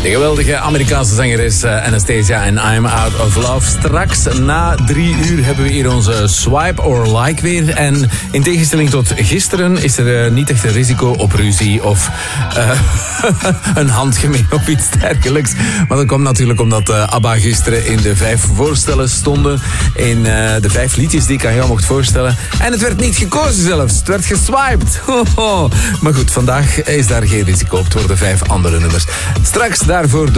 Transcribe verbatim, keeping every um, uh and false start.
De geweldige Amerikaanse zangeres uh, Anastasia en I'm Out of Love. Straks na drie uur hebben we hier onze Swipe or Like weer. En in tegenstelling tot gisteren is er uh, niet echt een risico op ruzie of uh, een handgemeen of iets dergelijks. Maar dat komt natuurlijk omdat uh, ABBA gisteren in de vijf voorstellen stonden. In uh, de vijf liedjes die ik aan jou mocht voorstellen. En het werd niet gekozen zelfs. Het werd geswiped. Maar goed, vandaag is daar geen risico op. Het worden vijf andere nummers. Straks daarvoor